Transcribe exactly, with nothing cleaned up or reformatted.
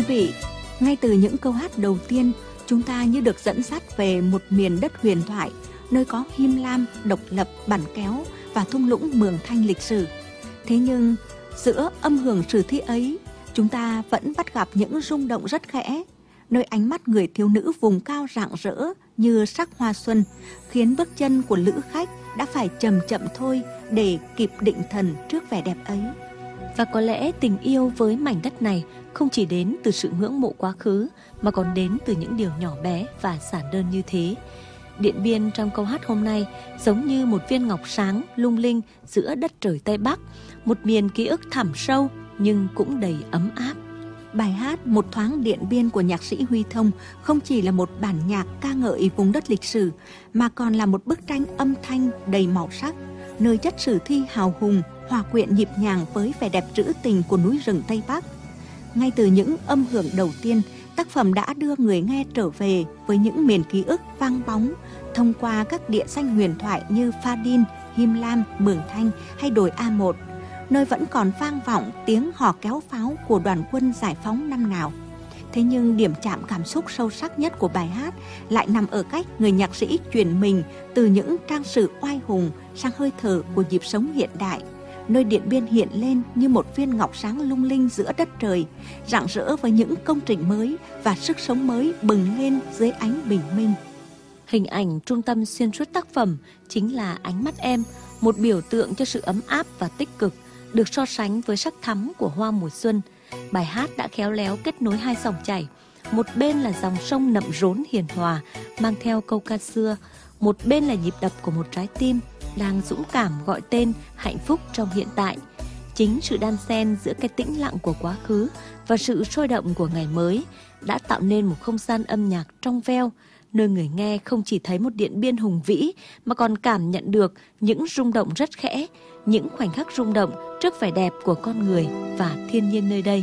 vị, ngay từ những câu hát đầu tiên, chúng ta như được dẫn dắt về một miền đất huyền thoại, nơi có Him Lam, độc lập, bản kéo và thung lũng Mường Thanh lịch sử. Thế nhưng, giữa âm hưởng sử thi ấy, chúng ta vẫn bắt gặp những rung động rất khẽ, nơi ánh mắt người thiếu nữ vùng cao rạng rỡ như sắc hoa xuân, khiến bước chân của lữ khách đã phải chậm chậm thôi để kịp định thần trước vẻ đẹp ấy. Và có lẽ tình yêu với mảnh đất này không chỉ đến từ sự ngưỡng mộ quá khứ, mà còn đến từ những điều nhỏ bé và giản đơn như thế. Điện Biên trong câu hát hôm nay giống như một viên ngọc sáng lung linh giữa đất trời Tây Bắc, một miền ký ức thẳm sâu nhưng cũng đầy ấm áp. Bài hát Một thoáng Điện Biên của nhạc sĩ Huy Thông không chỉ là một bản nhạc ca ngợi vùng đất lịch sử, mà còn là một bức tranh âm thanh đầy màu sắc, nơi chất sử thi hào hùng hòa quyện nhịp nhàng với vẻ đẹp trữ tình của núi rừng Tây Bắc. Ngay từ những âm hưởng đầu tiên, tác phẩm đã đưa người nghe trở về với những miền ký ức vang bóng thông qua các địa danh huyền thoại như Pha Đin, Him Lam, Mường Thanh hay đồi A một, nơi vẫn còn vang vọng tiếng hò kéo pháo của đoàn quân giải phóng năm nào. Thế nhưng điểm chạm cảm xúc sâu sắc nhất của bài hát lại nằm ở cách người nhạc sĩ chuyển mình từ những trang sử oai hùng sang hơi thở của nhịp sống hiện đại, nơi Điện Biên hiện lên như một viên ngọc sáng lung linh giữa đất trời, rạng rỡ với những công trình mới và sức sống mới bừng lên dưới ánh bình minh. Hình ảnh trung tâm xuyên suốt tác phẩm chính là ánh mắt em, một biểu tượng cho sự ấm áp và tích cực, được so sánh với sắc thắm của hoa mùa xuân. Bài hát đã khéo léo kết nối hai dòng chảy. Một bên là dòng sông nậm rốn hiền hòa, mang theo câu ca xưa. Một bên là nhịp đập của một trái tim đang dũng cảm gọi tên hạnh phúc trong hiện tại. Chính sự đan xen giữa cái tĩnh lặng của quá khứ và sự sôi động của ngày mới đã tạo nên một không gian âm nhạc trong veo, nơi người nghe không chỉ thấy một Điện Biên hùng vĩ mà còn cảm nhận được những rung động rất khẽ, những khoảnh khắc rung động trước vẻ đẹp của con người và thiên nhiên nơi đây.